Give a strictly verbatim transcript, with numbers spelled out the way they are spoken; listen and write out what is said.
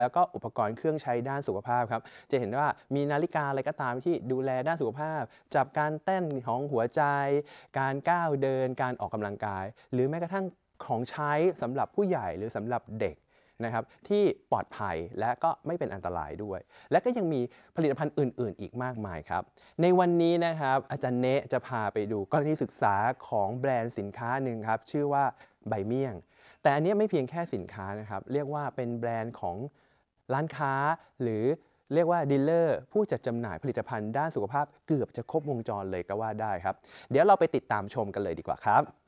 แล้วก็อุปกรณ์เครื่องใช้ด้านสุขภาพครับจะเห็นว่ามีนาฬิกาอะไรก็ตามที่ดูแลด้านสุขภาพจับการเต้นของหัวใจการก้าวเดินการออกกำลังกายหรือแม้กระทั่งของใช้สำหรับผู้ใหญ่หรือสำหรับเด็กนะครับที่ปลอดภัยและก็ไม่เป็นอันตรายด้วยและก็ยังมีผลิตภัณฑ์อื่นๆอีกมากมายครับในวันนี้นะครับอาจารย์เนะจะพาไปดูกรณีศึกษาของแบรนด์สินค้าหนึ่งครับชื่อว่าใบเมี่ยงแต่อันนี้ไม่เพียงแค่สินค้านะครับเรียกว่าเป็นแบรนด์ของร้านค้าหรือเรียกว่าดีลเลอร์ผู้จัดจำหน่ายผลิตภัณฑ์ด้านสุขภาพเกือบจะครบวงจรเลยก็ว่าได้ครับเดี๋ยวเราไปติดตามชมกันเลยดีกว่าครับ